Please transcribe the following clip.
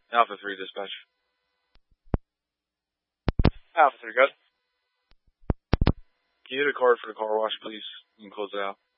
Alpha 3 dispatch. Alpha 3, good. Can you get a card for the car wash, please? You can close it out.